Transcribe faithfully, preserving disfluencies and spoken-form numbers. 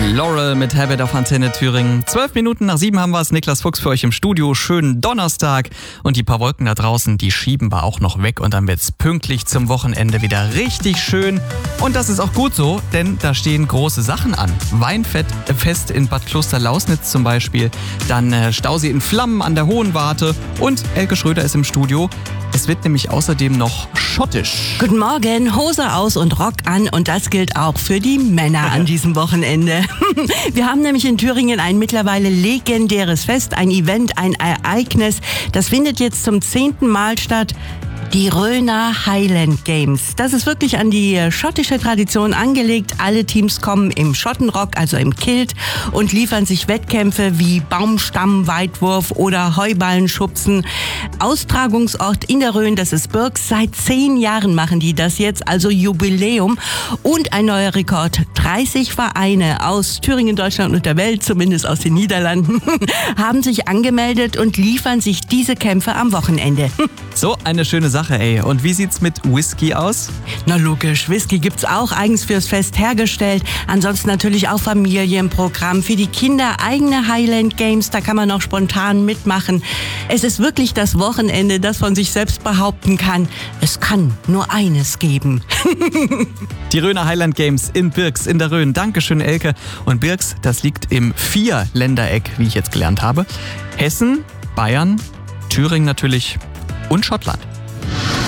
Laurel mit Habit auf Antenne Thüringen. Zwölf Minuten nach sieben haben wir es. Niklas Fuchs für euch im Studio. Schönen Donnerstag. Und die paar Wolken da draußen, die schieben wir auch noch weg. Und dann wird's pünktlich zum Wochenende wieder richtig schön. Und das ist auch gut so, denn da stehen große Sachen an. Weinfest in Bad Klosterlausnitz zum Beispiel. Dann äh, Stausee in Flammen an der Hohen Warte. Und Elke Schröder ist im Studio. Es wird nämlich außerdem noch schottisch. Guten Morgen, Hose aus und Rock an, und das gilt auch für die Männer an diesem Wochenende. Wir haben nämlich in Thüringen ein mittlerweile legendäres Fest, ein Event, ein Ereignis. Das findet jetzt zum zehnten Mal statt. Die Rhöner Highland Games. Das ist wirklich an die schottische Tradition angelegt. Alle Teams kommen im Schottenrock, also im Kilt, und liefern sich Wettkämpfe wie Baumstammweitwurf oder Heuballenschubsen. Austragungsort in der Rhön, das ist Birks. Seit zehn Jahren machen die das jetzt, also Jubiläum. Und ein neuer Rekord. dreißig Vereine aus Thüringen, Deutschland und der Welt, zumindest aus den Niederlanden, haben sich angemeldet und liefern sich diese Kämpfe am Wochenende. So eine schöne Sache. Ey. Und wie sieht's mit Whisky aus? Na logisch, Whisky gibt's auch eigens fürs Fest hergestellt. Ansonsten natürlich auch Familienprogramm für die Kinder, eigene Highland Games, da kann man noch spontan mitmachen. Es ist wirklich das Wochenende, das von sich selbst behaupten kann, es kann nur eines geben. Die Rhöner Highland Games in Birks in der Rhön. Dankeschön, Elke. Und Birks, das liegt im Vier-Ländereck, wie ich jetzt gelernt habe. Hessen, Bayern, Thüringen natürlich und Schottland.